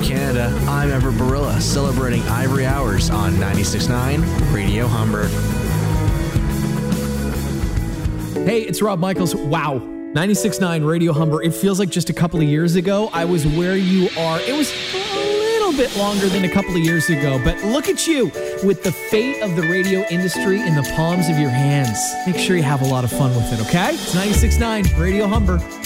Canada, I'm Everett Barilla, celebrating Ivory Hours on 96.9 Radio Humber. Hey, it's Rob Michaels. Wow. 96.9 Radio Humber. It feels like just a couple of years ago I was where you are. It was a little bit longer than a couple of years ago, but look at you with the fate of the radio industry in the palms of your hands. Make sure you have a lot of fun with it, okay? It's 96.9 Radio Humber.